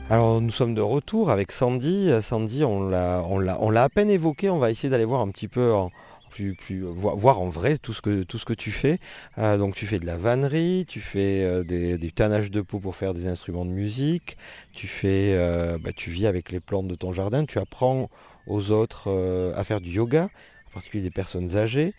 Alors nous sommes de retour avec Sandy. Sandy, on l'a à peine évoqué. On va essayer d'aller voir un petit peu voir en vrai tout ce que tu fais. Donc tu fais de la vannerie, tu fais du tannage de peau pour faire des instruments de musique. Tu vis avec les plantes de ton jardin. Tu apprends aux autres à faire du yoga, en particulier des personnes âgées.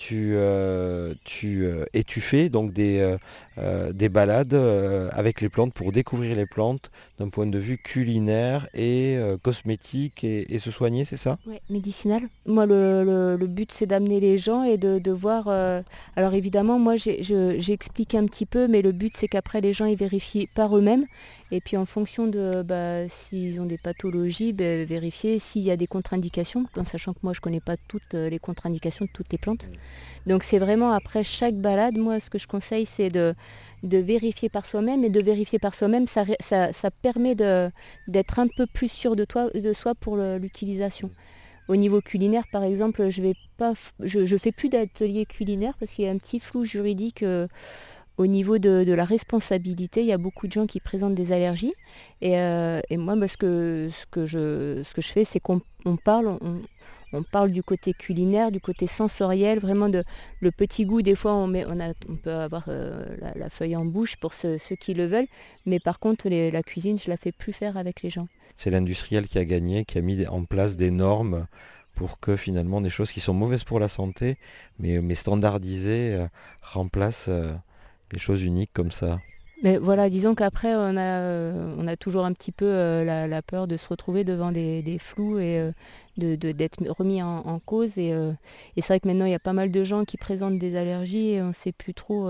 Et tu fais donc des balades avec les plantes pour découvrir les plantes d'un point de vue culinaire et cosmétique et se soigner, c'est ça? Ouais, médicinal. Moi, le but, c'est d'amener les gens et de voir. Alors, évidemment, moi, j'explique un petit peu, mais le but, c'est qu'après, les gens, ils vérifient par eux-mêmes. Et puis, en fonction de s'ils ont des pathologies, vérifier s'il y a des contre-indications, en sachant que moi, je ne connais pas toutes les contre-indications de toutes les plantes. Donc, c'est vraiment après chaque balade, moi, ce que je conseille, c'est de vérifier par soi-même. Et de vérifier par soi-même, ça permet d'être un peu plus sûr de soi pour l'utilisation. Au niveau culinaire, par exemple, je fais plus d'atelier culinaire parce qu'il y a un petit flou juridique au niveau de la responsabilité. Il y a beaucoup de gens qui présentent des allergies. Et moi, ce que je fais, c'est qu'on parle du côté culinaire, du côté sensoriel, vraiment le petit goût. Des fois, on peut avoir la feuille en bouche pour ceux qui le veulent. Mais par contre, la cuisine, je la fais plus faire avec les gens. C'est l'industriel qui a gagné, qui a mis en place des normes pour que finalement des choses qui sont mauvaises pour la santé, mais standardisées, remplacent les choses uniques comme ça. Mais voilà, disons qu'après, on a toujours un petit peu la peur de se retrouver devant des flous et d'être remis en cause. Et c'est vrai que maintenant, il y a pas mal de gens qui présentent des allergies et on ne sait plus trop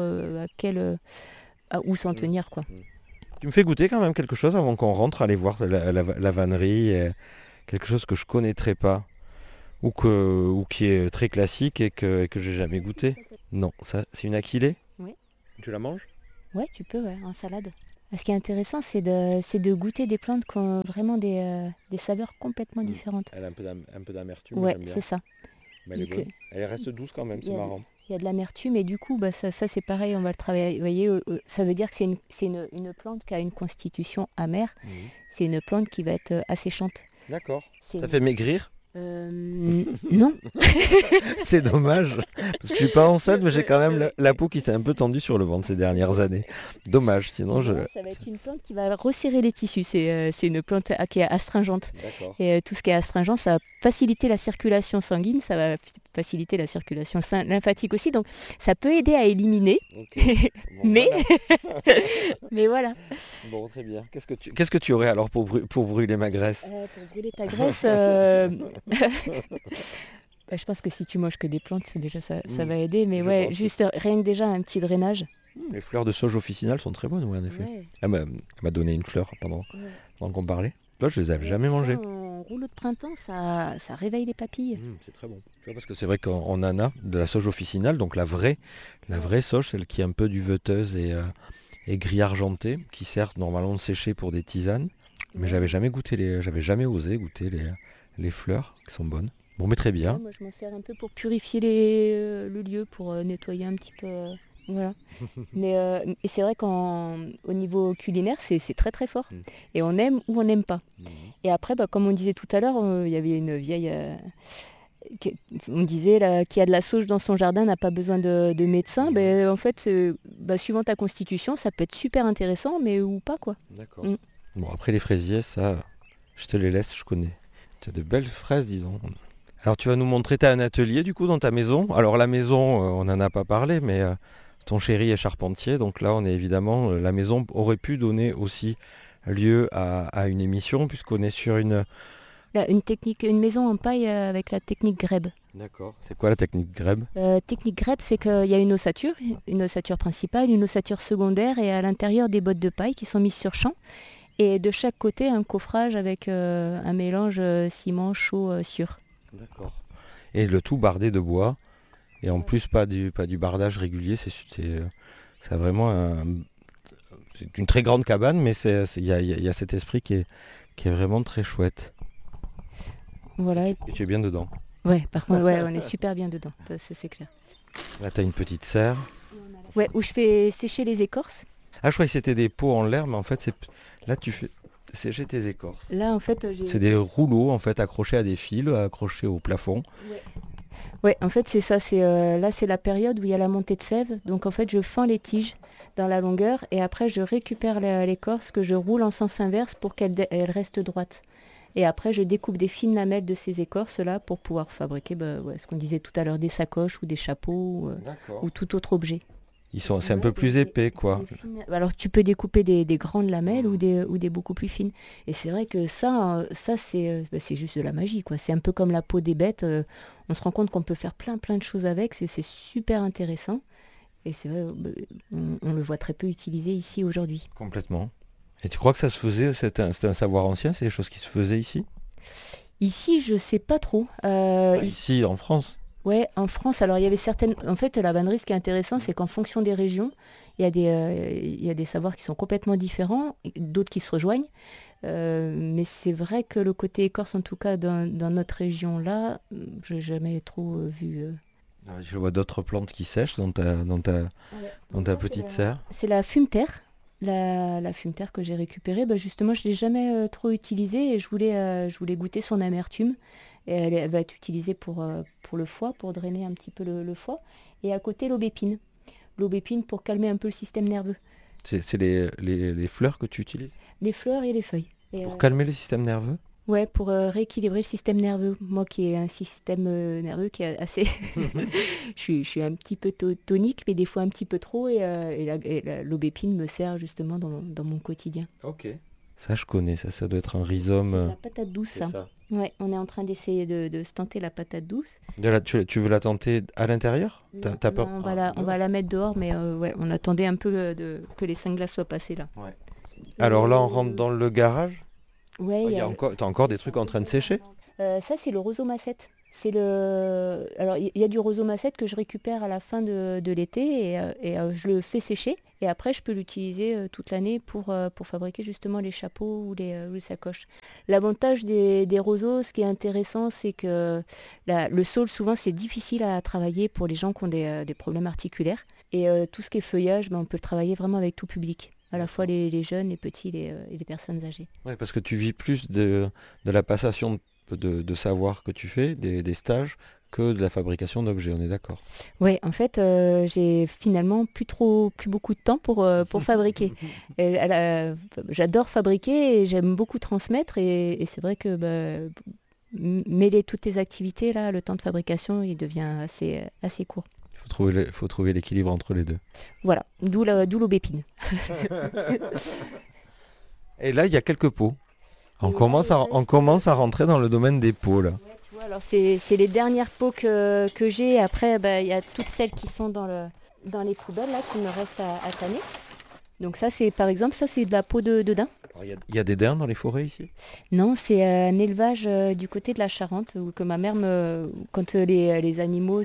où s'en Mm. tenir, quoi. Mm. Tu me fais goûter quand même quelque chose avant qu'on rentre, aller voir la vannerie, quelque chose que je connaîtrais pas, ou qui est très classique et que j'ai jamais goûté. Non, ça, c'est une aquilée. Oui. Tu la manges? Ouais, tu peux, ouais, en salade. Ce qui est intéressant, c'est de goûter des plantes qui ont vraiment des saveurs complètement Mm. différentes. Elle a un peu d'amertume, mais Ouais, j'aime bien. c'est ça. Mais elle est Donc, bonne. Elle reste douce quand même, il c'est y a, marrant. il y a de l'amertume et du coup, ça c'est pareil, on va le travailler. Vous voyez, ça veut dire que c'est une plante qui a une constitution amère. Mhm. C'est une plante qui va être asséchante. D'accord. C'est Ça une- fait maigrir. non. C'est dommage. Parce que je suis pas enceinte, mais j'ai quand même la peau qui s'est un peu tendue sur le ventre ces dernières années. Dommage, sinon je... Non, ça va être une plante qui va resserrer les tissus. C'est une plante qui est astringente. D'accord. Et tout ce qui est astringent, ça va faciliter la circulation sanguine, ça va faciliter la circulation lymphatique aussi. Donc ça peut aider à éliminer, Ok. Bon, mais, voilà. mais voilà. Bon, très bien. Qu'est-ce que tu aurais alors pour brûler ma graisse? Pour brûler ta graisse, je pense que si tu manges que des plantes, c'est déjà ça Mm. va aider. Mais Je ouais, pense juste aussi. rien que déjà un petit drainage. Les fleurs de sauge officinales sont très bonnes, oui, en effet. Ouais, Elle m'a donné une fleur ouais. pendant qu'on parlait. Toi, je les avais Rien jamais que ça, mangées. en rouleau de printemps, ça réveille les papilles. C'est très bon. Tu vois, parce que c'est vrai qu'on en a de la sauge officinale, donc la vraie sauge, celle qui est un peu duveteuse et gris argenté, qui sert normalement de sécher pour des tisanes. Mais Ouais. j'avais jamais osé goûter les fleurs, qui sont bonnes. Bon, mais très Ouais, bien. moi je m'en sers un peu pour purifier le lieu, pour nettoyer un petit peu. Voilà. Et c'est vrai qu'au niveau culinaire, c'est très très fort. Mm. Et on aime ou on n'aime pas. Mhm. Et après, comme on disait tout à l'heure, il y avait une vieille. Qui- On disait là, qui a de la sauge dans son jardin n'a pas besoin de médecin. Mhm. En fait, suivant ta constitution, ça peut être super intéressant, mais ou pas quoi. D'accord. Mm. Bon, après les fraisiers, ça, je te les laisse, je connais. Tu as de belles fraises, disons. Alors tu vas nous montrer, tu as un atelier du coup dans ta maison. Alors la maison, on n'en a pas parlé, mais ton chéri est charpentier, donc là on est évidemment, la maison aurait pu donner aussi lieu à une émission, puisqu'on est sur une... Là, une maison en paille avec la technique grèbe. D'accord. C'est quoi la technique grèbe? Technique grèbe, c'est qu'il y a une ossature principale, une ossature secondaire et à l'intérieur des bottes de paille qui sont mises sur champ. Et de chaque côté, un coffrage avec un mélange ciment chaud sûr. D'accord. Et le tout bardé de bois, et en plus pas du bardage régulier, c'est vraiment c'est une très grande cabane, mais il y a cet esprit qui est vraiment très chouette. Voilà. Et tu es bien dedans. Ouais, par contre, ouais, on est super bien dedans, ça, c'est clair. Là tu as une petite serre. Ouais, où je fais sécher les écorces. Ah, je croyais que c'était des pots en l'air, mais en fait, là, tu fais... sécher tes écorces. Là, en fait, C'est des rouleaux en fait accrochés à des fils, accrochés au plafond. Ouais. Ouais, en fait, c'est ça. Là, c'est la période où il y a la montée de sève. Donc, en fait, je fends les tiges dans la longueur et après, je récupère l'écorce que je roule en sens inverse pour elle reste droite. Et après, je découpe des fines lamelles de ces écorces-là pour pouvoir fabriquer ce qu'on disait tout à l'heure, des sacoches ou des chapeaux ou tout autre objet. C'est un peu plus épais, quoi. Alors tu peux découper des grandes lamelles ou des beaucoup plus fines. Et c'est vrai que ça c'est juste de la magie, quoi. C'est un peu comme la peau des bêtes. On se rend compte qu'on peut faire plein de choses avec. C'est super intéressant. Et c'est vrai, on le voit très peu utilisé ici aujourd'hui. Complètement. Et tu crois que ça se faisait, c'est un savoir ancien, c'est des choses qui se faisaient ici? Ici, je sais pas trop. Ici, en France? Ouais, en France, alors il y avait certaines... En fait, la vannerie, ce qui est intéressant, c'est qu'en fonction des régions, il y a des savoirs qui sont complètement différents, d'autres qui se rejoignent. Mais c'est vrai que le côté écorce, en tout cas dans notre région-là, je n'ai jamais trop vu. Je vois d'autres plantes qui sèchent dans ta petite serre. C'est la fumeterre. La fumeterre que j'ai récupérée, justement, je ne l'ai jamais trop utilisée et je voulais goûter son amertume. Et elle va être utilisée pour le foie, pour drainer un petit peu le foie. Et à côté, l'aubépine. L'aubépine pour calmer un peu le système nerveux. C'est les fleurs que tu utilises? Les fleurs et les feuilles. Pour calmer le système nerveux? Ouais, pour rééquilibrer le système nerveux. Moi qui ai un système nerveux qui est assez... je suis un petit peu tonique, mais des fois un petit peu trop. Et l'aubépine me sert justement dans mon quotidien. Ok. Ça, je connais. Ça doit être un rhizome. C'est la patate douce, ça. Ouais, on est en train d'essayer de se tenter la patate douce. Tu veux la tenter à l'intérieur? T'as peur? Non, on va la mettre dehors, mais ouais, on attendait un peu que les 5 glaces soient passées là. Ouais. Alors là, on rentre dans le garage? Ouais, t'as encore des trucs en train de sécher? Ça, c'est le rosomacette. Alors, il y a du rosomacette que je récupère à la fin de l'été et je le fais sécher. Et après, je peux l'utiliser toute l'année pour fabriquer justement les chapeaux ou les sacoches. L'avantage des roseaux, ce qui est intéressant, c'est que le saule, souvent, c'est difficile à travailler pour les gens qui ont des problèmes articulaires. Et tout ce qui est feuillage, on peut le travailler vraiment avec tout public. À la fois les jeunes, les petits et les personnes âgées. Oui, parce que tu vis plus de la passation de savoir que tu fais, des stages, que de la fabrication d'objets, on est d'accord? Oui, en fait, j'ai finalement plus beaucoup de temps pour fabriquer. J'adore fabriquer et j'aime beaucoup transmettre et c'est vrai que mêler toutes tes activités, là, le temps de fabrication, il devient assez court. Il faut trouver l'équilibre entre les deux. Voilà, d'où l'aubépine. Et là, il y a quelques pots. On commence à rentrer dans le domaine des pots, là. Ouais, tu vois, alors c'est les dernières pots que j'ai. Après, il y a toutes celles qui sont dans les poubelles, là, qui me restent à tanner. Donc ça, par exemple, c'est de la peau de daim. Il y a des daims dans les forêts ici? Non, c'est un élevage du côté de la Charente, où que ma mère, quand les animaux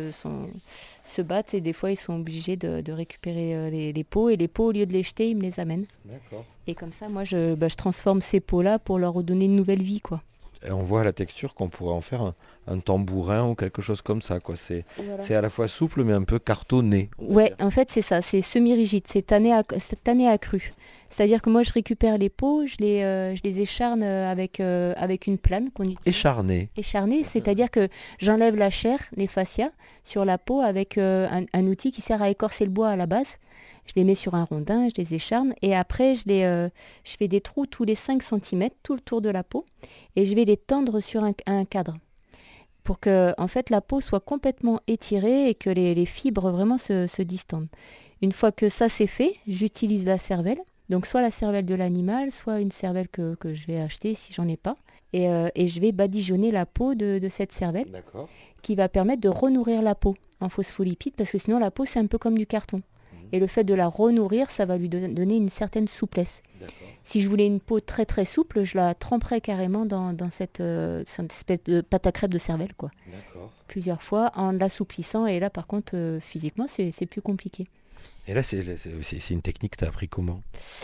se battent, et des fois ils sont obligés de récupérer les peaux, et les peaux, au lieu de les jeter, ils me les amènent. D'accord. Et comme ça, moi, je transforme ces peaux-là pour leur redonner une nouvelle vie, quoi. Et on voit à la texture qu'on pourrait en faire un tambourin ou quelque chose comme ça, quoi. C'est à la fois souple mais un peu cartonné. Ouais, en fait c'est ça, c'est semi-rigide, c'est tanné à cru. C'est-à-dire que moi je récupère les peaux, je les écharne avec une plane qu'on utilise. Écharné. Écharné, c'est-à-dire que j'enlève la chair, les fascias, sur la peau avec un outil qui sert à écorcer le bois à la base. Je les mets sur un rondin, je les écharne et après je fais des trous tous les 5 cm tout le tour de la peau et je vais les tendre sur un cadre pour que en fait, la peau soit complètement étirée et que les fibres vraiment se distendent. Une fois que ça c'est fait, j'utilise la cervelle, donc soit la cervelle de l'animal, soit une cervelle que je vais acheter si j'en ai pas et je vais badigeonner la peau de cette cervelle. D'accord. Qui va permettre de renourrir la peau en phospholipides parce que sinon la peau c'est un peu comme du carton. Et le fait de la renourrir, ça va lui donner une certaine souplesse. D'accord. Si je voulais une peau très très souple, je la tremperais carrément dans cette espèce de pâte à crêpes de cervelle, quoi. D'accord. Plusieurs fois en l'assouplissant. Et là, par contre, physiquement, c'est plus compliqué. Et là, c'est une technique que tu as appris comment?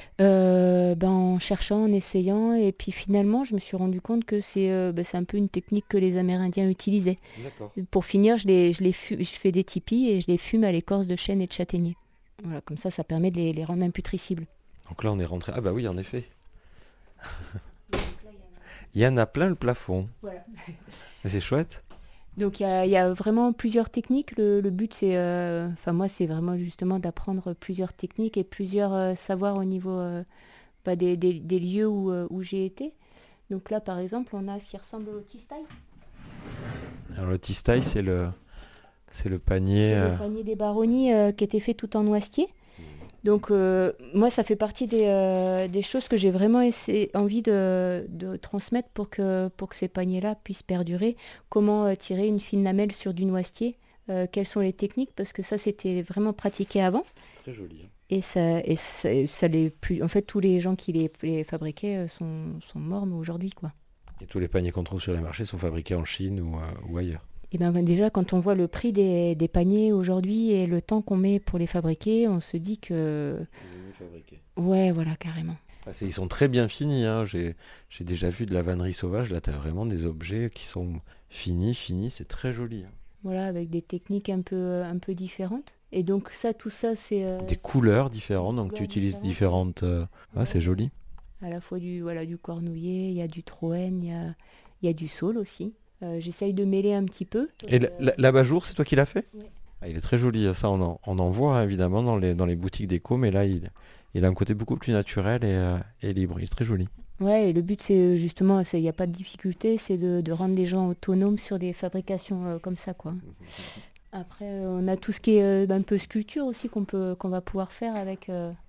En cherchant, en essayant. Et puis finalement, je me suis rendu compte que c'est un peu une technique que les Amérindiens utilisaient. D'accord. Pour finir, je fais des tipis et je les fume à l'écorce de chêne et de châtaignier. Voilà, comme ça permet de les rendre imputricibles. Donc là, on est rentré... Ah bah oui, en effet. Il y en a plein le plafond. Voilà. C'est chouette. Donc il y a vraiment plusieurs techniques. Le but c'est, enfin moi c'est vraiment justement d'apprendre plusieurs techniques et plusieurs savoirs au niveau des lieux où j'ai été. Donc là par exemple on a ce qui ressemble au tea style. Alors le tea style, c'est le panier. C'est le panier des baronnies qui était fait tout en noisetier. Donc moi ça fait partie des choses que j'ai vraiment envie de transmettre pour que ces paniers-là puissent perdurer. Comment tirer une fine lamelle sur du noisetier, quelles sont les techniques, parce que ça c'était vraiment pratiqué avant. Très joli. Ça l'est plus. En fait tous les gens qui les fabriquaient sont morts aujourd'hui quoi. Et tous les paniers qu'on trouve sur les marchés sont fabriqués en Chine ou ailleurs. Et bien déjà, quand on voit le prix des paniers aujourd'hui et le temps qu'on met pour les fabriquer, on se dit que... Ouais, voilà, carrément. Ils sont très bien finis. Hein. J'ai déjà vu de la vannerie sauvage. Là, tu as vraiment des objets qui sont finis. C'est très joli. Hein. Voilà, avec des techniques un peu différentes. Et donc tout ça, c'est... Des couleurs différentes, donc tu utilises différentes... Ah, c'est joli. À la fois du cornouiller, il y a du troène, il y a du saule aussi. J'essaye de mêler un petit peu. Et l'abat-jour, c'est toi qui l'as fait? Oui. Ah, il est très joli, ça on en voit hein, évidemment dans les boutiques déco, mais là il a un côté beaucoup plus naturel et libre, il est très joli. Ouais, et le but c'est justement, il n'y a pas de difficulté, c'est de rendre les gens autonomes sur des fabrications comme ça quoi. Après on a tout ce qui est un peu sculpture aussi qu'on va pouvoir faire avec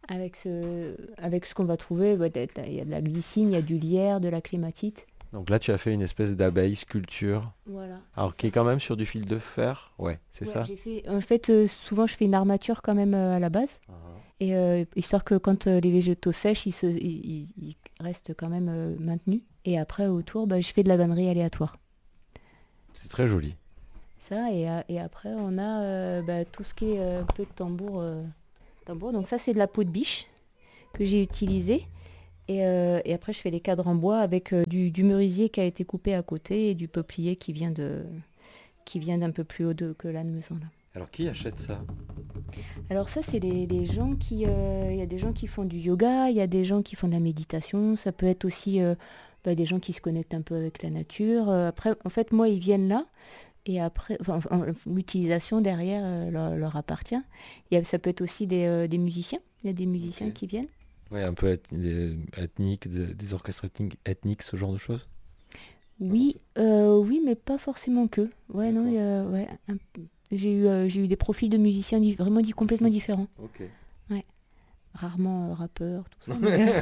ce qu'on va trouver. Il y a de la glycine, il y a du lierre, de la clématite. Donc là, tu as fait une espèce d'abeille sculpture. Voilà. Alors qui est quand même sur du fil de fer. Ouais, c'est ça. En fait, souvent je fais une armature quand même à la base. Et histoire que quand les végétaux sèchent, ils restent quand même maintenus. Et après, autour, je fais de la vannerie aléatoire. C'est très joli. Ça, et après, on a tout ce qui est un peu de tambour. Donc ça, c'est de la peau de biche que j'ai utilisée. Et après, je fais les cadres en bois avec du merisier qui a été coupé à côté et du peuplier qui vient d'un peu plus haut que l'âne-mesan. Alors, qui achète ça? Alors ça, c'est les gens qui... Il y a des gens qui font du yoga, il y a des gens qui font de la méditation. Ça peut être aussi des gens qui se connectent un peu avec la nature. Après, en fait, moi, ils viennent là. Et après, l'utilisation derrière leur appartient. Ça peut être aussi des musiciens. Il y a des musiciens qui viennent. Ouais, un peu ethnique, des orchestres ethniques, ce genre de choses. Oui, oui, mais pas forcément que. Ouais, non, j'ai eu des profils de musiciens vraiment complètement différents. Ok. Ouais. Rarement rappeurs, tout ça.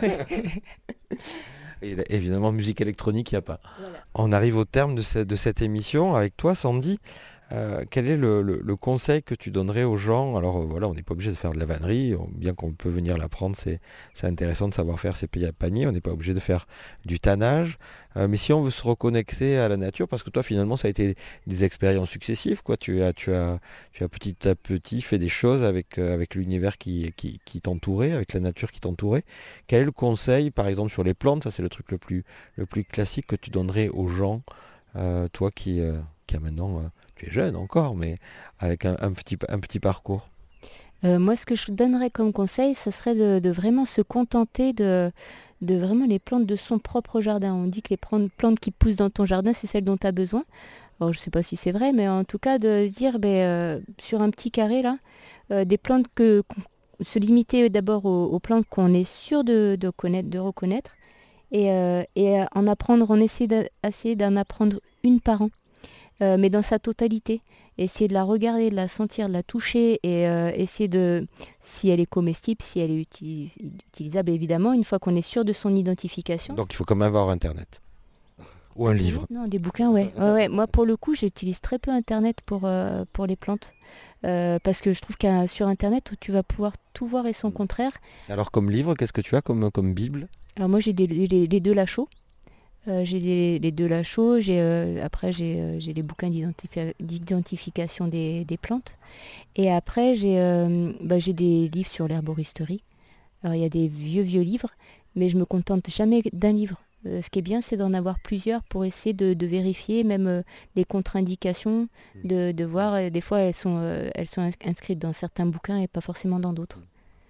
Et évidemment, musique électronique, il n'y a pas. Voilà. On arrive au terme de cette émission. Avec toi, Sandy, quel est le conseil que tu donnerais aux gens? Alors voilà, on n'est pas obligé de faire de la vannerie, bien qu'on peut venir l'apprendre, c'est intéressant de savoir faire ces paniers, on n'est pas obligé de faire du tannage, mais si on veut se reconnecter à la nature, parce que toi finalement ça a été des expériences successives, quoi. Tu as petit à petit fait des choses avec l'univers qui t'entourait, avec la nature qui t'entourait. Quel est le conseil, par exemple sur les plantes, ça c'est le truc le plus classique que tu donnerais aux gens, toi qui a maintenant... tu es jeune encore, mais avec un petit parcours. Moi, ce que je donnerais comme conseil, ça serait de vraiment se contenter de vraiment les plantes de son propre jardin. On dit que les plantes qui poussent dans ton jardin, c'est celles dont tu as besoin. Alors, je ne sais pas si c'est vrai, mais en tout cas, de se dire, sur un petit carré, là, des plantes se limiter d'abord aux plantes qu'on est sûr de reconnaître, et en apprendre, essayer d'en apprendre une par an. Mais dans sa totalité. Essayer de la regarder, de la sentir, de la toucher et essayer si elle est comestible, si elle est utilisable évidemment, une fois qu'on est sûr de son identification. Donc il faut quand même avoir Internet. Ou un livre. Non, des bouquins, ouais. Moi pour le coup, j'utilise très peu Internet pour les plantes. Parce que je trouve que sur Internet, tu vas pouvoir tout voir et son contraire. Alors comme livre, qu'est-ce que tu as comme Bible? Alors moi j'ai les deux Lachaud. J'ai les deux Lachaud, après j'ai les bouquins d'identification des plantes. Et après j'ai des livres sur l'herboristerie. Alors il y a des vieux livres, mais je me contente jamais d'un livre. Ce qui est bien, c'est d'en avoir plusieurs pour essayer de vérifier même les contre-indications, de voir. Des fois elles sont inscrites dans certains bouquins et pas forcément dans d'autres.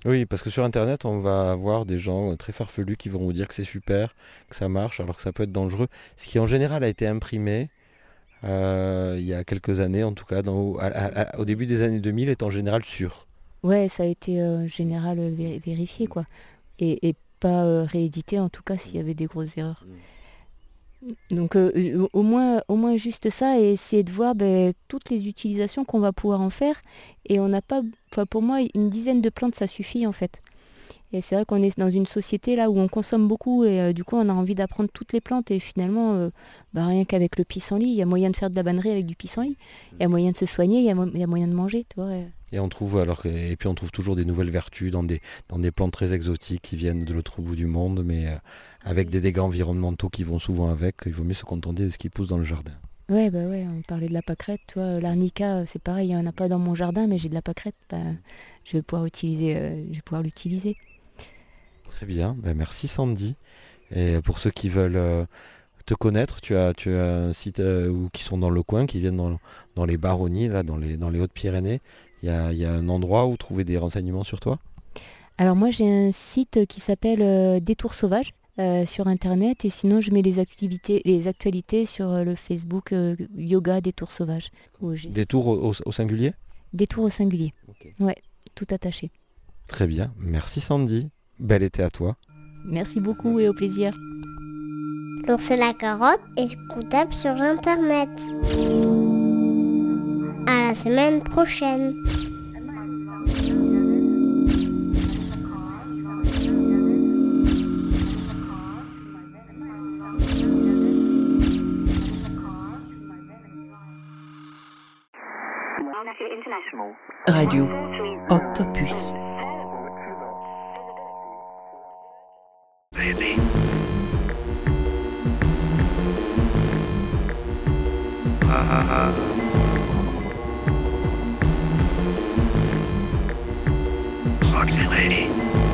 Oui, parce que sur Internet, on va avoir des gens très farfelus qui vont vous dire que c'est super, que ça marche, alors que ça peut être dangereux. Ce qui en général a été imprimé il y a quelques années, en tout cas au début des années 2000, est en général sûr. Ouais, ça a été en général vérifié, quoi. Et pas réédité, en tout cas, s'il y avait des grosses erreurs. Donc au moins juste ça et essayer de voir toutes les utilisations qu'on va pouvoir en faire. Et on n'a pas, enfin pour moi, une dizaine de plantes, ça suffit en fait. Et c'est vrai qu'on est dans une société là où on consomme beaucoup et du coup on a envie d'apprendre toutes les plantes et finalement rien qu'avec le pissenlit, il y a moyen de faire de la bannerie avec du pissenlit. Il y a moyen de se soigner, il y a moyen de manger, tu vois. Et et puis on trouve toujours des nouvelles vertus dans des plantes très exotiques qui viennent de l'autre bout du monde, mais avec des dégâts environnementaux qui vont souvent avec. Il vaut mieux se contenter de ce qui pousse dans le jardin. Ouais, bah ouais, on parlait de la pâquerette, tu vois, l'arnica, c'est pareil, il n'y en a pas dans mon jardin, mais j'ai de la pâquerette, je vais pouvoir l'utiliser. Très bien, ben merci Sandy. Et pour ceux qui veulent te connaître, tu as un site ou qui sont dans le coin, qui viennent dans les Baronnies, là, dans les Hautes-Pyrénées. Il y a un endroit où trouver des renseignements sur toi? Alors moi j'ai un site qui s'appelle Détour Sauvage sur internet et sinon je mets les actualités sur le Facebook Yoga Détour Sauvage. Des tours au singulier? Détour au singulier. Okay. Ouais, tout attaché. Très bien, merci Sandy. Bel été à toi. Merci beaucoup et au plaisir. L'ours et la carotte est écoutable sur internet. À la semaine prochaine. Radio Octopus. Baby. Foxy lady.